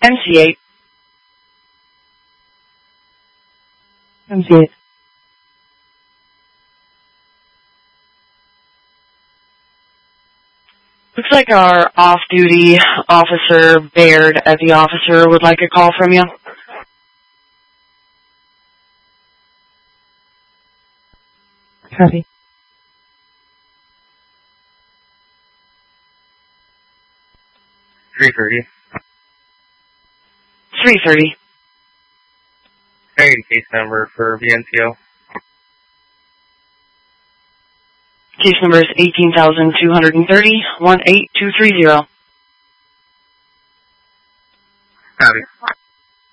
MC8. MC8. Looks like our off-duty officer, Baird, as the officer, would like a call from you. Copy. $330. 330. Can I get a case number for VNCO? Case number is 18,230-18230. Copy.